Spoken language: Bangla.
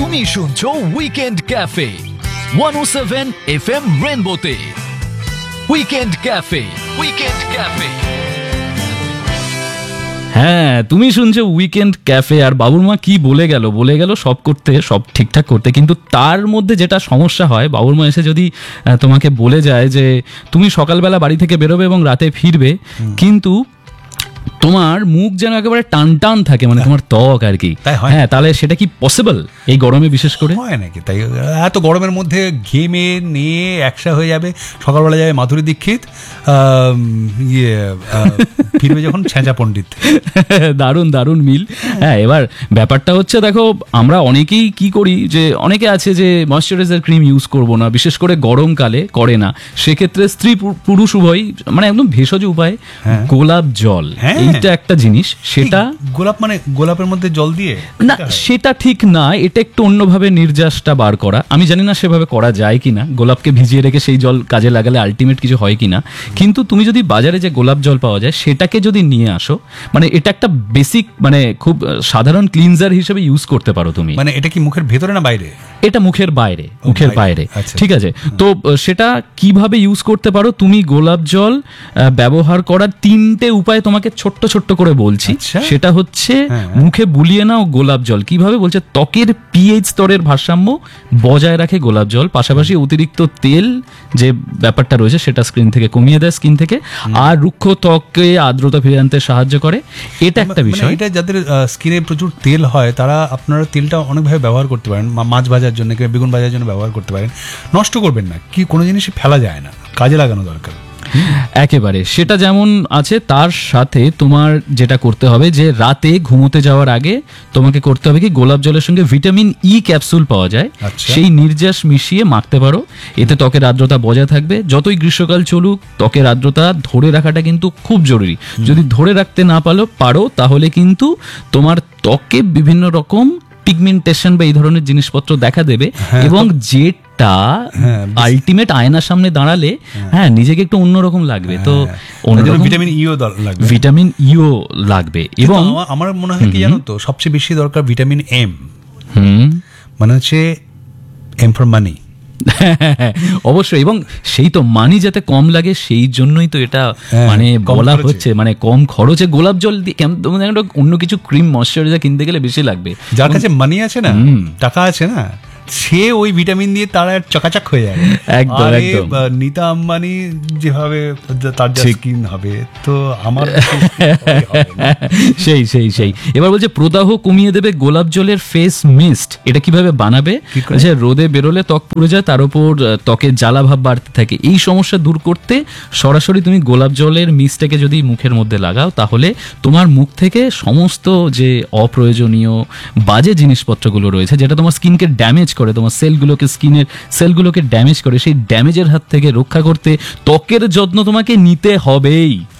তুমি শুনছো weekend cafe 107 FM রেনবোতে। Weekend cafe, weekend cafe. হ্যাঁ, তুমি শুনছো উইকেন্ড ক্যাফে। আর বাবুর মা কি বলে গেল সব করতে, সব ঠিকঠাক করতে, কিন্তু তার মধ্যে যেটা সমস্যা হয়, বাবুর মা এসে যদি তোমাকে বলে যায় যে তুমি সকালবেলা বাড়ি থেকে বেরোবে এবং রাতে ফিরবে, কিন্তু তোমার মুখ যেন একেবারে টান টান থাকে, মানে তোমার ত্বক আর কি। হ্যাঁ, তাহলে সেটা কি পসিবল এই গরমে? বিশেষ করে হয় নাকি? তাই এত গরমের মধ্যে ঘেমে নিয়ে একসা হয়ে যাবে, সকালবেলা যাবে মাধুরী দীক্ষিত, ফিরবে যখন ছেঁচা পণ্ডিত। দারুণ দারুণ মিল। হ্যাঁ, এবার ব্যাপারটা হচ্ছে, দেখো আমরা অনেকেই কি করি, যে অনেকে আছে যে ময়শ্চারাইজার ক্রিম ইউজ করবো না, বিশেষ করে গরমকালে করে না। সেক্ষেত্রে স্ত্রী পুরুষ উভয় মানে একদম ভেষজ উপায় গোলাপ জল, এইটা একটা জিনিস। সেটা গোলাপ মানে গোলাপের মধ্যে জল দিয়ে না, সেটা ঠিক না। এটা একটু অন্যভাবে নির্যাসটা বার করা। আমি জানি না সেভাবে করা যায় কিনা, গোলাপকে ভিজিয়ে রেখে সেই জল কাজে লাগালে আলটিমেট কিছু হয় কিনা। কিন্তু তুমি যদি বাজারে যে গোলাপ জল পাওয়া যায় সেটাকে যদি নিয়ে আসো, মানে এটা একটা বেসিক, মানে খুব সাধারণ ক্লিনজার হিসেবে ইউজ করতে পারো তুমি। মানে এটা কি মুখের ভেতরে না বাইরে? এটা মুখের বাইরে, মুখের বাইরে। ঠিক আছে, তো সেটা কিভাবে ইউজ করতে পারো? তুমি গোলাপ জল ব্যবহার করার 3টে উপায় তোমাকে ছোট্ট ছোট্ট করে বলছি। সেটা হচ্ছে, মুখে বুলিয়ে নাও গোলাপ জল। কিভাবে বলছে? ত্বকের পিএইচ স্তরের ভারসাম্য বজায় রাখে গোলাপ জল, পাশাপাশি অতিরিক্ত তেল যে ব্যাপারটা রয়েছে সেটা স্কিন থেকে কমিয়ে দেয়, স্কিন থেকে, আর রুক্ষ ত্বকে আর্দ্রতা ফিরিয়ে আনতে সাহায্য করে। এটা একটা বিষয়। এটা যাদের স্কিনে প্রচুর তেল হয় তারা আপনারা তেলটা অনেকভাবে ব্যবহার করতে পারেন, মাছ ভাজার জন্য কিংবা বেগুন ভাজার জন্য ব্যবহার করতে পারেন। নষ্ট করবেন না, কি কোনো জিনিসই ফেলা যায় না, কাজে লাগানো দরকার একেবারে। সেটা যেমন আছে, তার সাথে তোমার যেটা করতে হবে, যে রাতে ঘুমোতে যাওয়ার আগে তোমাকে করতে হবে কি, গোলাপ জলের সঙ্গে ভিটামিন ই ক্যাপসুল পাওয়া যায়, সেই নির্যাস মিশিয়ে মাখতে পারো। এতে ত্বকের আর্দ্রতা বজায় থাকবে। যতই গ্রীষ্মকাল চলুক, ত্বকের আর্দ্রতা ধরে রাখাটা কিন্তু খুব জরুরি। যদি ধরে রাখতে না পারো তাহলে কিন্তু তোমার ত্বকে বিভিন্ন রকম পিগমেন্টেশন বা এই ধরনের জিনিসপত্র দেখা দেবে, এবং যেটা আলটিমেট আয়নার সামনে দাঁড়ালে নিজেকে একটু অন্যরকম লাগবে। তো ভিটামিন ইও লাগবে, ভিটামিন ইও লাগবে। এবং আমার মনে হয় কি জানো তো, সবচেয়ে বেশি দরকার ভিটামিন এম। মানে হচ্ছে এম ফর মানি। অবশ্যই, এবং সেই তো মানি যাতে কম লাগে সেই জন্যই তো এটা মানে বলা হচ্ছে, মানে কম খরচে গোলাপ জল দিয়ে। অন্য কিছু ক্রিম ময়শ্চারাইজার কিনতে গেলে বেশি লাগবে। যার কাছে মানি আছে না, টাকা আছে না, সে ওই ভিটামিন দিয়ে তারা চকাচক হয়ে যায়। একদম একদম। নীতা আম্বানি যেভাবে তার স্কিন হবে, তো আমার সেই সেই সেই। এবার বলছে প্রদাহ কমিয়ে দেবে গোলাপ জলের ফেস মিস্ট। এটা কিভাবে বানাবে? যে রোদে বেরোলে ত্বক পুড়ে যায়, তার উপর ত্বকের জ্বালা ভাব বাড়তে থাকে, এই সমস্যা দূর করতে সরাসরি তুমি গোলাপ জলের মিস্টটাকে যদি মুখের মধ্যে লাগাও, তাহলে তোমার মুখ থেকে সমস্ত যে অপ্রয়োজনীয় বাজে জিনিসপত্রগুলো রয়েছে, যেটা তোমার স্কিনকে ড্যামেজ করে, তোমার সেলগুলোকে, স্কিনের সেলগুলোকে ড্যামেজ করে, সেই ড্যামেজের হাত থেকে রক্ষা করতে ত্বকের যত্ন তোমাকে নিতে হবেই।